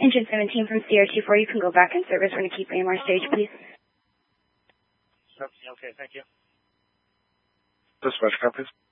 Engine 17 from CR24, you can go back in service. We're going to keep AMR stage, please. 17, okay, thank you. Dispatch, please.